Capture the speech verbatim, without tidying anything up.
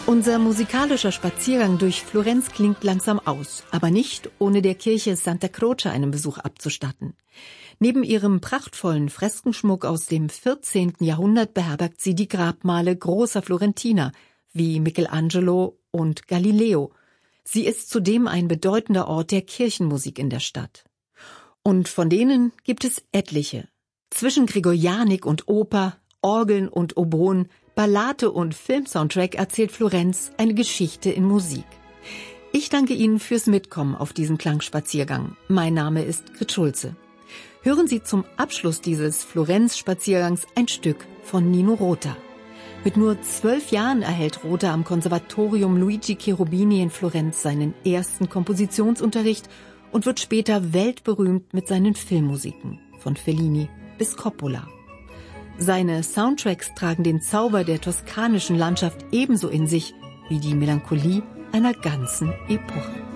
Unser musikalischer Spaziergang durch Florenz klingt langsam aus, aber nicht ohne der Kirche Santa Croce einen Besuch abzustatten. Neben ihrem prachtvollen Freskenschmuck aus dem vierzehnten Jahrhundert beherbergt sie die Grabmale großer Florentiner wie Michelangelo und Galileo. Sie ist zudem ein bedeutender Ort der Kirchenmusik in der Stadt. Und von denen gibt es etliche. Zwischen Gregorianik und Oper, Orgeln und Oboen, Ballade und Filmsoundtrack erzählt Florenz eine Geschichte in Musik. Ich danke Ihnen fürs Mitkommen auf diesen Klangspaziergang. Mein Name ist Grit Schulze. Hören Sie zum Abschluss dieses Florenz-Spaziergangs ein Stück von Nino Rota. Mit nur zwölf Jahren erhält Rota am Konservatorium Luigi Cherubini in Florenz seinen ersten Kompositionsunterricht und wird später weltberühmt mit seinen Filmmusiken, von Fellini bis Coppola. Seine Soundtracks tragen den Zauber der toskanischen Landschaft ebenso in sich wie die Melancholie einer ganzen Epoche.